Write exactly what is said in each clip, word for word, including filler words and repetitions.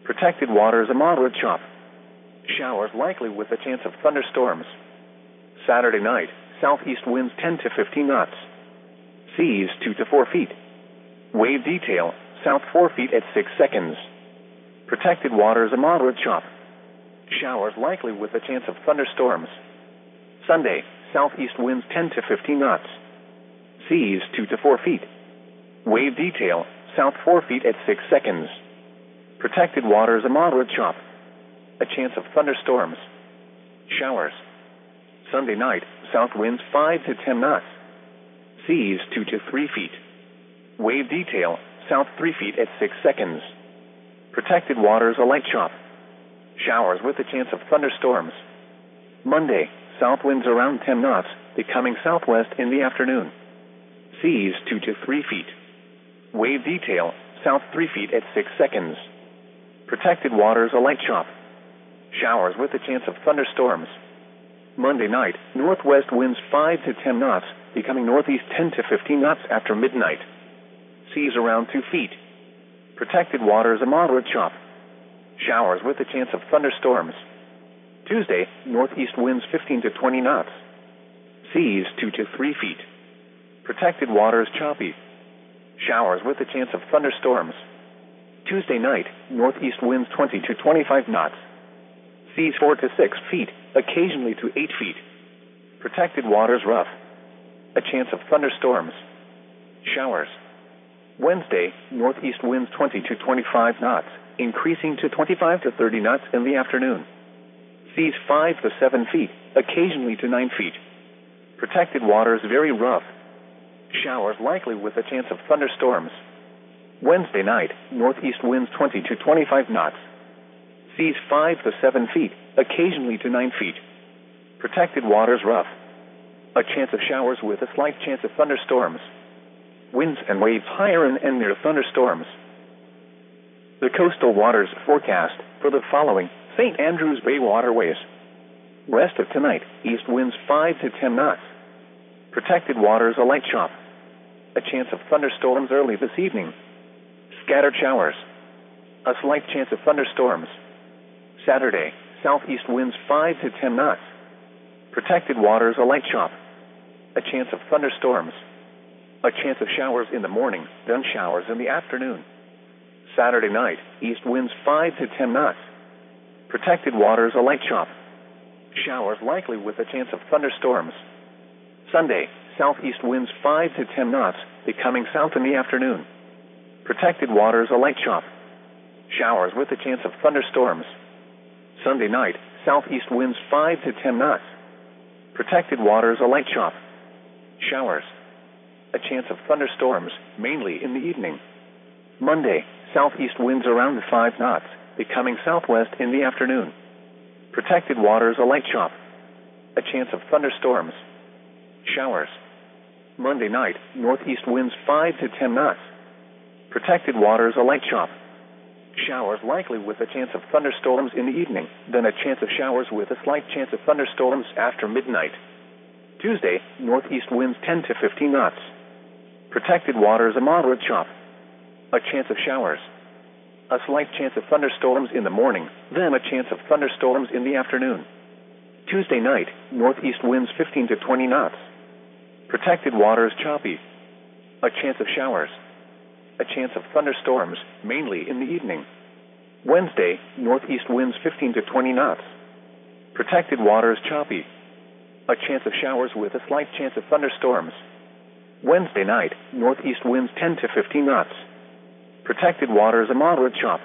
Protected waters a moderate chop. Showers likely with a chance of thunderstorms. Saturday night, southeast winds ten to fifteen knots. Seas two to four feet. Wave detail, south four feet at six seconds. Protected waters a moderate chop. Showers likely with a chance of thunderstorms. Sunday, southeast winds ten to fifteen knots. Seas two to four feet. Wave detail, south four feet at six seconds. Protected waters a moderate chop. A chance of thunderstorms. Showers. Sunday night, south winds five to ten knots. Seas two to three feet. Wave detail, south three feet at six seconds. Protected waters a light chop. Showers with a chance of thunderstorms. Monday, south winds around ten knots, becoming southwest in the afternoon. Seas two to three feet. Wave detail, south three feet at six seconds. Protected waters a light chop. Showers with a chance of thunderstorms. Monday night, northwest winds five to ten knots, becoming northeast ten to fifteen knots after midnight. Seas around two feet. Protected waters a moderate chop. Showers with a chance of thunderstorms. Tuesday, northeast winds fifteen to twenty knots. Seas two to three feet. Protected waters choppy. Showers with a chance of thunderstorms. Tuesday night, northeast winds twenty to twenty-five knots. Seas four to six feet, occasionally to eight feet. Protected waters rough. A chance of thunderstorms. Showers. Wednesday, northeast winds twenty to twenty-five knots, increasing to twenty-five to thirty knots in the afternoon. Seas five to seven feet, occasionally to nine feet. Protected waters very rough. Showers likely with a chance of thunderstorms. Wednesday night, northeast winds twenty to twenty-five knots. Seas five to seven feet, occasionally to nine feet. Protected waters rough. A chance of showers with a slight chance of thunderstorms. Winds and waves higher and, and near thunderstorms. The coastal waters forecast for the following Saint Andrews Bay waterways. Rest of tonight, east winds five to ten knots. Protected waters a light chop. A chance of thunderstorms early this evening. Scattered showers. A slight chance of thunderstorms. Saturday, southeast winds five to ten knots. Protected waters a light chop. A chance of thunderstorms. A chance of showers in the morning, then showers in the afternoon. Saturday night, east winds five to ten knots. Protected waters a light chop. Showers likely with a chance of thunderstorms. Sunday, southeast winds five to ten knots, becoming south in the afternoon. Protected waters a light chop. Showers with a chance of thunderstorms. Sunday night, southeast winds five to ten knots. Protected waters a light chop. Showers. A chance of thunderstorms, mainly in the evening. Monday, southeast winds around five knots, becoming southwest in the afternoon. Protected waters a light chop. A chance of thunderstorms. Showers. Monday night, northeast winds five to ten knots. Protected waters a light chop. Showers likely with a chance of thunderstorms in the evening, then a chance of showers with a slight chance of thunderstorms after midnight. Tuesday, northeast winds ten to fifteen knots. Protected waters a moderate chop. A chance of showers. A slight chance of thunderstorms in the morning, then a chance of thunderstorms in the afternoon. Tuesday night, northeast winds fifteen to twenty knots. Protected waters choppy. A chance of showers. A chance of thunderstorms, mainly in the evening. Wednesday, northeast winds fifteen to twenty knots. Protected waters choppy. A chance of showers with a slight chance of thunderstorms. Wednesday night, northeast winds ten to fifteen knots. Protected waters a moderate chop.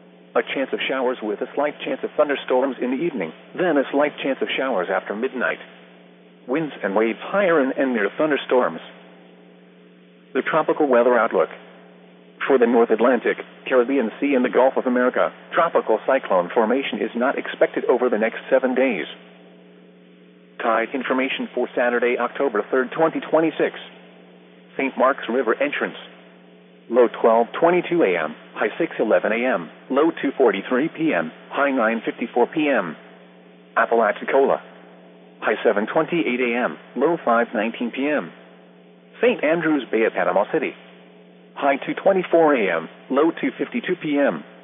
A chance of showers with a slight chance of thunderstorms in the evening, then a slight chance of showers after midnight. Winds and waves higher and, and near thunderstorms. The tropical weather outlook. For the North Atlantic, Caribbean Sea, and the Gulf of America, tropical cyclone formation is not expected over the next seven days. Tide information for Saturday, October third, twenty twenty-six. Saint Mark's River entrance. Low twelve twenty-two a m, high six eleven a m, low two forty-three p m, high nine fifty-four p m. Apalachicola. High seven twenty-eight a m, low five nineteen p m. Saint Andrews Bay at Panama City. High two twenty-four a m, low two fifty-two p m.